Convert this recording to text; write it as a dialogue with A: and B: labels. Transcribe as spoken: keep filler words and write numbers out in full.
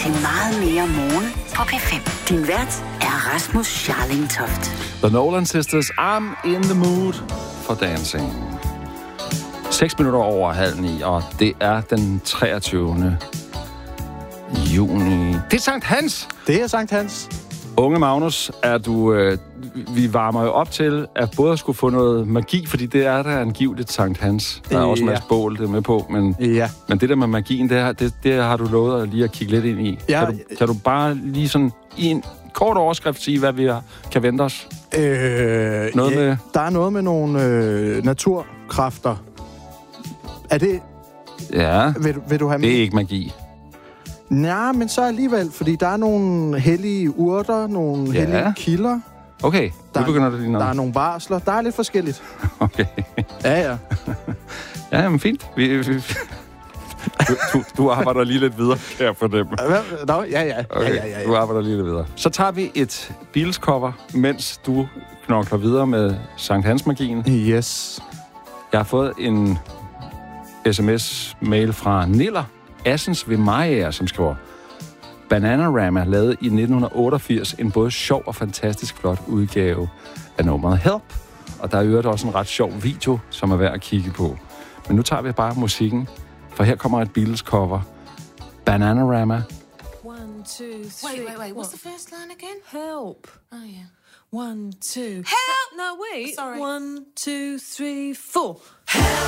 A: til meget mere morgen på P fem. Din vært er Rasmus Scharling Toft.
B: The Nolan Sisters, I'm in the mood for dancing. seks minutter over halv ni, og det er den treogtyvende juni. Det er Sankt Hans!
C: Det er Sankt Hans.
B: Unge Magnus, er du, øh, vi varmer jo op til, at både skulle få noget magi, fordi det er der angiveligt Sankt Hans. Der er ja. også en masse bål, det er med på, men,
C: ja.
B: men det der med magien, det, her, det, det har du lovet at lige at kigge lidt ind i.
C: Ja.
B: Kan, du, kan du bare lige sådan i en kort overskrift sige, hvad vi kan vente os?
C: Øh,
B: noget
C: ja,
B: med...
C: Der er noget med nogle øh, naturkræfter. Er det...
B: Ja,
C: vil, vil du have
B: det er ikke magi.
C: Nej, men så alligevel, fordi der er nogle hellige urter, nogle ja. hellige kilder.
B: Okay,
C: der,
B: nu begynder det lige noget.
C: Der er nogle varsler. Der er lidt forskelligt.
B: Okay.
C: Ja, ja.
B: Ja, men fint. Vi, vi, du, du, du arbejder lige lidt videre, kan jeg fornemme.
C: Nå, ja, ja.
B: Okay,
C: ja, ja, ja, ja.
B: Du arbejder lige lidt videre. Så tager vi et Beatles-cover, mens du knokler videre med Sankt Hans-magien.
C: Yes.
B: Jeg har fået en sms-mail fra Niller Assens ved Maja, som skriver: Bananarama lavede i nitten otteogfirs en både sjov og fantastisk flot udgave af nummeret Help. Og der er jo også en ret sjov video, som er værd at kigge på. Men nu tager vi bare musikken, for her kommer et Beatles-cover. Bananarama.
D: One, two, three.
E: Wait, wait, wait. What's the first line again?
D: Help.
E: Oh, yeah.
D: One, two.
E: Help!
D: No, wait.
E: Sorry.
D: One, two, three, four.
E: Help!